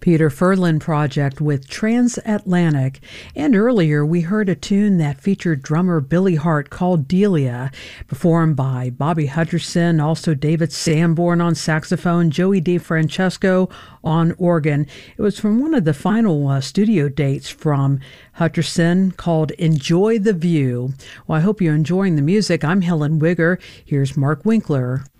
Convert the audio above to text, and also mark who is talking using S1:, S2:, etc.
S1: Peter Furlan Project with Transatlantic. And earlier we heard a tune that featured drummer Billy Hart called Delia, performed by Bobby Hutcherson, also David Sanborn on saxophone, Joey DeFrancesco on organ. It was from one of the final studio dates from Hutcherson called Enjoy the View. Well, I hope you're enjoying the music. I'm Helen Wigger. Here's Mark Winkler.